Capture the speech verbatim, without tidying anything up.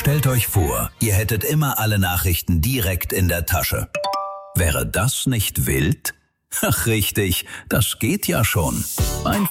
Stellt euch vor, ihr hättet immer alle Nachrichten direkt in der Tasche. Wäre das nicht wild? Ach richtig, das geht ja schon. Einfach